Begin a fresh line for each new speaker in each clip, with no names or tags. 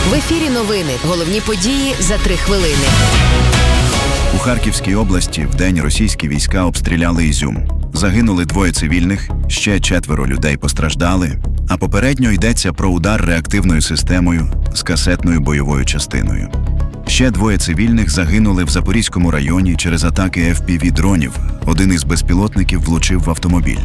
В ефірі новини. Головні події за 3 хвилини.
У Харківській області вдень російські війська обстріляли Ізюм. Загинули 2 цивільних, ще 4 людей постраждали, а попередньо йдеться про удар реактивною системою з касетною бойовою частиною. Ще 2 цивільних загинули в Запорізькому районі через атаки FPV-дронів. Один із безпілотників влучив в автомобіль.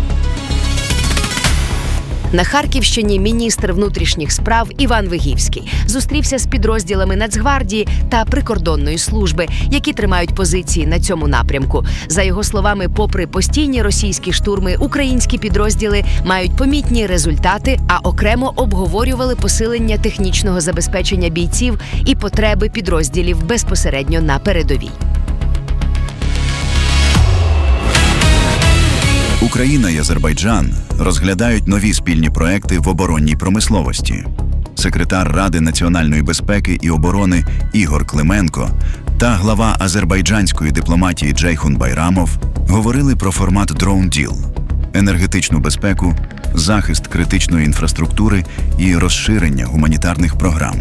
На Харківщині міністр внутрішніх справ Іван Вигівський зустрівся з підрозділами Нацгвардії та прикордонної служби, які тримають позиції на цьому напрямку. За його словами, попри постійні російські штурми, українські підрозділи мають помітні результати, а окремо обговорювали посилення технічного забезпечення бійців і потреби підрозділів безпосередньо на передовій.
Україна і Азербайджан розглядають нові спільні проекти в оборонній промисловості. Секретар Ради національної безпеки і оборони Ігор Клименко та глава азербайджанської дипломатії Джейхун Байрамов говорили про формат Drone Deal, енергетичну безпеку, захист критичної інфраструктури і розширення гуманітарних програм.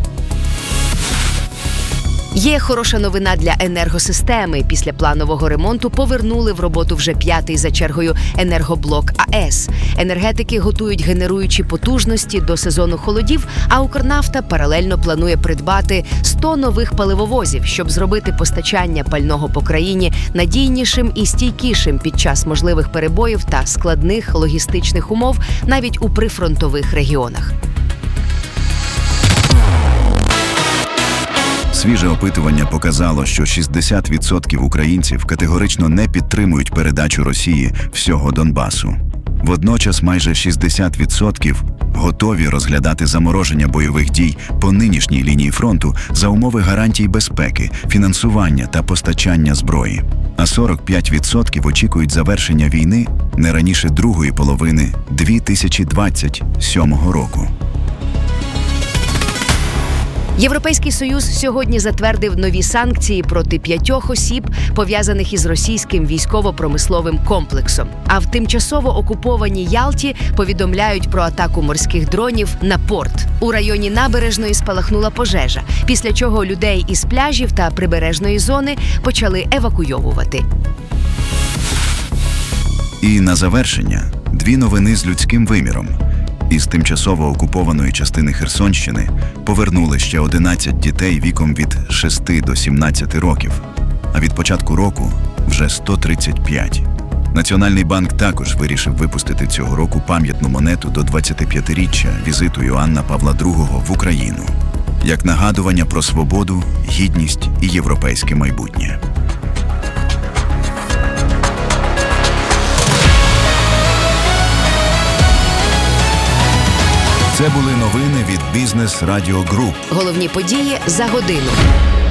Є хороша новина для енергосистеми. Після планового ремонту повернули в роботу вже 5-й за чергою енергоблок АЕС. Енергетики готують генеруючі потужності до сезону холодів, а Укрнафта паралельно планує придбати 100 нових паливовозів, щоб зробити постачання пального по країні надійнішим і стійкішим під час можливих перебоїв та складних логістичних умов навіть у прифронтових регіонах.
Свіже опитування показало, що 60% українців категорично не підтримують передачу Росії всього Донбасу. Водночас майже 60% готові розглядати замороження бойових дій по нинішній лінії фронту за умови гарантій безпеки, фінансування та постачання зброї. А 45% очікують завершення війни не раніше другої половини 2027 року.
Європейський Союз сьогодні затвердив нові санкції проти 5 осіб, пов'язаних із російським військово-промисловим комплексом. А в тимчасово окупованій Ялті повідомляють про атаку морських дронів на порт. У районі Набережної спалахнула пожежа, після чого людей із пляжів та прибережної зони почали евакуйовувати.
І на завершення 2 новини з людським виміром. Із тимчасово окупованої частини Херсонщини повернули ще 11 дітей віком від 6 до 17 років, а від початку року вже 135. Національний банк також вирішив випустити цього року пам'ятну монету до 25-річчя візиту Іоанна Павла II в Україну, як нагадування про свободу, гідність і європейське майбутнє. Це були новини від Бізнес Радіо Груп.
Головні події за годину.